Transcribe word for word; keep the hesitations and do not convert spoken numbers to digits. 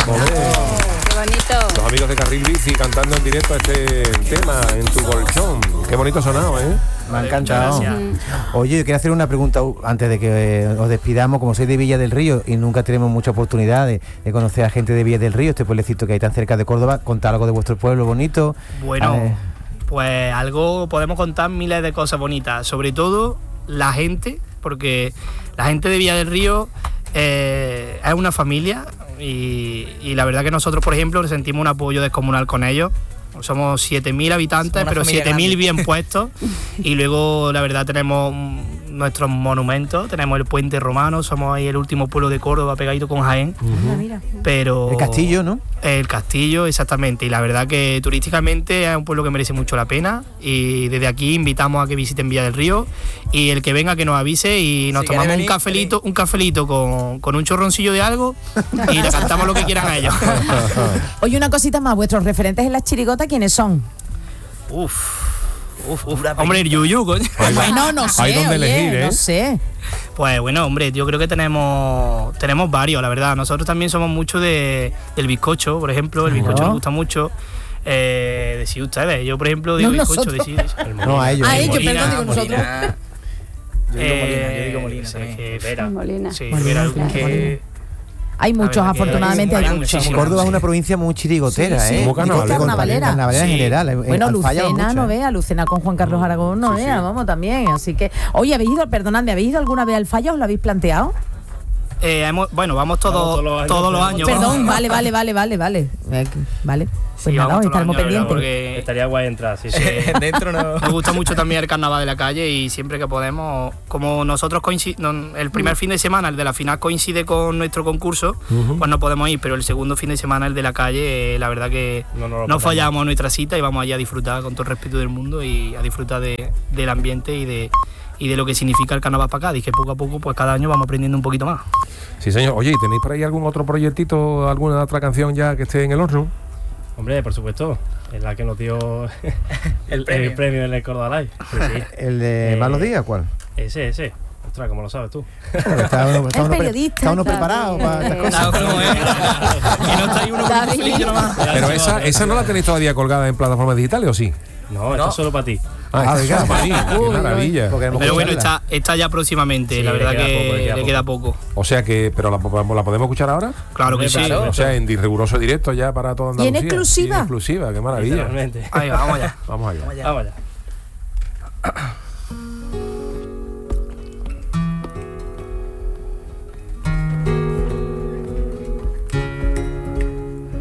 Qué bonito. Los amigos de Carril Bici cantando en directo este tema en tu colchón. Qué bonito ha sonado, ¿eh? Me ha encantado. Mm. Oye, yo quiero hacer una pregunta uh, antes de que eh, os despidamos. Como sois de Villa del Río y nunca tenemos mucha oportunidad de, de conocer a gente de Villa del Río, este pueblecito que hay tan cerca de Córdoba, contar algo de vuestro pueblo bonito. Bueno, A ver. pues algo, podemos contar miles de cosas bonitas, sobre todo la gente, porque la gente de Villa del Río eh, es una familia y, y la verdad que nosotros, por ejemplo, sentimos un apoyo descomunal con ellos. Somos siete mil habitantes, pero siete mil bien puestos. Y luego, la verdad, tenemos nuestros monumentos. Tenemos el Puente Romano. Somos ahí el último pueblo de Córdoba pegadito con Jaén. Anda, mira. Pero El castillo, ¿no? El castillo, exactamente. Y la verdad que turísticamente es un pueblo que merece mucho la pena. Y desde aquí invitamos a que visiten Villa del Río. Y el que venga que nos avise y nos Si tomamos quiere un venir, cafelito, un cafelito con, con un chorroncillo de algo y le cantamos lo que quieran a ellos. Oye, una cosita más, vuestros referentes en las chirigotas, ¿quiénes son? Uf, uf, uf. Hombre, el Yuyu, coño. Bueno, no sé, hay donde oye, elegir, ¿eh? no sé. Pues bueno, hombre, yo creo que tenemos tenemos varios, la verdad. Nosotros también somos mucho de, del bizcocho, por ejemplo. El bizcocho Claro. nos gusta mucho. Eh, decís ustedes, yo por ejemplo digo No, bizcocho, nosotros. decís. No, a ellos. A ellos, Molina, perdón, digo nosotros. Yo digo Molina, yo Eh, digo Molina sí, también. que- Vera. Molina. Sí, Molina, Vera, claro, que- Molina. Hay muchos, verdad que afortunadamente hay hay muchos. muchísimos. Córdoba es una provincia muy chirigotera, Sí, sí. ¿eh? Muy Y con- carnavalera. Carnavalera. Carnavalera en Sí. general. en- Bueno, en Alfaya Lucena, mucho, no ¿eh? vea, Lucena con Juan Carlos Aragón, no Sí, vea, sí. vamos también. Así que, oye, ¿habéis ido, perdonadme, ¿habéis ido alguna vez al Falla? ¿Os lo habéis planteado? Eh, hemos- bueno, vamos todos, Vamos todos los años, todos los vamos. años. Perdón, vamos. vale, vale, vale, vale, vale. Eh, Vale. Pues Sí, nada, vamos hoy todos estaremos los años, la verdad, pendientes. porque Estaría guay entrar, sí, sí. Eh, Dentro no. nos gusta mucho también el carnaval de la calle y siempre que podemos, como nosotros coincidimos, el primer fin de semana, el de la final coincide con nuestro concurso, pues no podemos ir, pero el segundo fin de semana, el de la calle, eh, la verdad que No, no lo no perdamos. fallamos nuestra cita y vamos allá a disfrutar con todo el respeto del mundo y a disfrutar de, del ambiente y de, y de lo que significa el carnaval para Cádiz, que poco a poco, pues cada año vamos aprendiendo un poquito más. Sí, señor. Oye, ¿y tenéis por ahí algún otro proyectito, alguna otra canción ya que esté en el horno? Hombre, por supuesto. Es la que nos dio el, premio. el premio en el Córdoba Live. Sí, sí. ¿El de Eh, Malos Días? ¿Cuál? Ese, ese. Ostras, ¿cómo lo sabes tú? Claro, está uno, está Es uno pre- periodista, está uno claro. preparado para estas Eh, cosas. Claro, como es. Y no está ahí uno con un David. cafelillo nomás. Pero esa, esa no la tenéis todavía colgada en plataformas digitales, ¿o sí? No, esto es solo para ti. Ah, esta es para ti. Qué Uy, maravilla. porque hemos Pero bueno, escucharla. está, está ya próximamente, Sí, la le verdad queda que poco, le queda le queda poco. O sea que, pero la, la podemos escuchar ahora. Claro que sí. Claro. O sea, en riguroso directo ya para toda ¿Y en Andalucía. exclusiva? Y en exclusiva, qué maravilla. Literalmente. Ahí va, vamos allá. Vamos allá. Vamos allá.